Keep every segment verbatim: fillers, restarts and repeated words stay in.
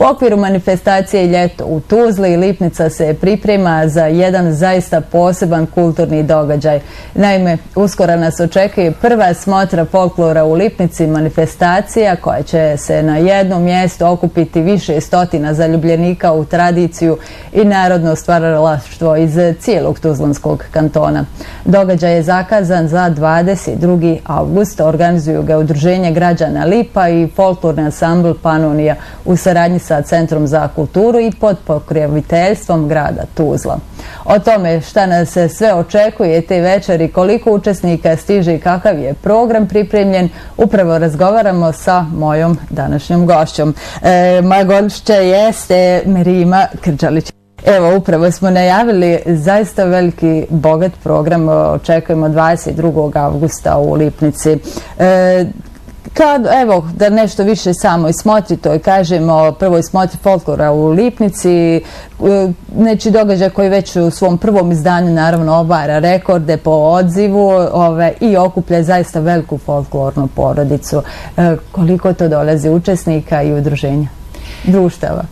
U okviru manifestacije Ljeto u Tuzli Lipnica se priprema za jedan zaista poseban kulturni događaj. Naime, uskoro nas očekuje prva smotra folklora u Lipnici, manifestacija koja će se na jednom mjestu okupiti više stotina zaljubljenika u tradiciju i narodno stvaralaštvo iz cijelog Tuzlanskog kantona. Događaj je zakazan za dvadeset drugi avgust. Organizuju ga Udruženje građana Lipa i folklorni ansambl Panonija u saradnji sa Centrom za kulturu i pod pokroviteljstvom grada Tuzla. O tome šta nas sve očekuje te večeri, koliko učesnika stiže i kakav je program pripremljen, upravo razgovaramo sa mojom današnjom gošćom. E, moja gošća jeste Merima Krđalić. Evo, upravo smo najavili zaista veliki, bogat program, očekujemo dvadeset drugog avgusta u Lipnici. E, Kad, evo, da nešto više samo smotri, to je, kažemo, prvo smotri folklora u Lipnici, neći događaj koji već u svom prvom izdanju naravno obara rekorde po odzivu ove, i okuplja zaista veliku folklornu porodicu. E, koliko to dolazi učesnika i udruženja? Društava?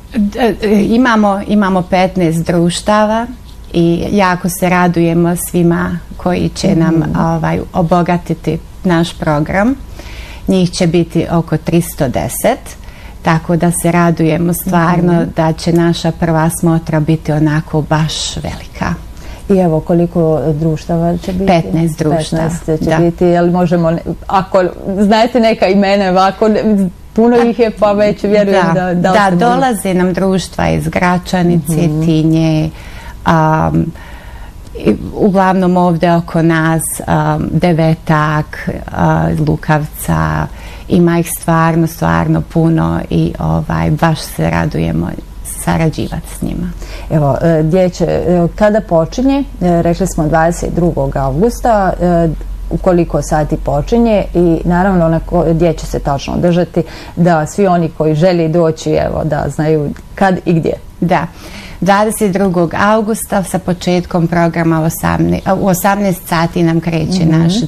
Imamo, imamo petnaest društava i jako se radujemo svima koji će nam mm. ovaj, obogatiti naš program. Njih će biti oko tristo deset, tako da se radujemo stvarno mm. da će naša prva smotra biti onako baš velika. I evo, koliko društava će biti? petnaest društava. petnaest će da. biti, jel možemo, ako znajete neka imena, ovako, puno ih je, pa već vjerujem da... Da, Da, da dolaze nam društva iz Gračanice, mm-hmm. Tinje, um, uglavnom ovdje oko nas, um, Devetak, uh, Lukavca, ima ih stvarno, stvarno puno i ovaj, baš se radujemo sarađivati s njima. Evo, gdje će, kada počinje, rekli smo dvadeset drugog avgusta, u koliko sati počinje i naravno na gdje će se tačno održati, da svi oni koji želi doći, evo, da znaju kad i gdje. Da. dvadeset drugog avgusta sa početkom programa u osamnaest sati nam kreće mm-hmm. naš